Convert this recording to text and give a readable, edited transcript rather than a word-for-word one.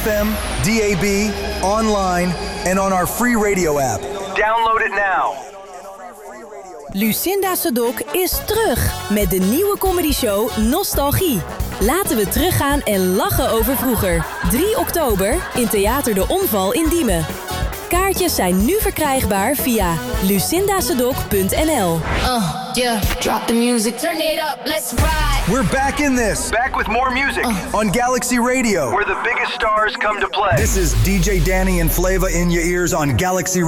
FM, DAB, online and on our free radio app. Download it now. Lucinda Sadok is terug met de nieuwe comedyshow Nostalgie. Laten we teruggaan en lachen over vroeger. 3 oktober in Theater De Omval in Diemen. Kaartjes zijn nu verkrijgbaar via lucindasadok.nl. Yeah, drop the music, turn it up, let's ride. We're back in this. Back with more music. On Galaxy Radio. Where the biggest stars come to play. This is DJ Danny and Flava in your ears on Galaxy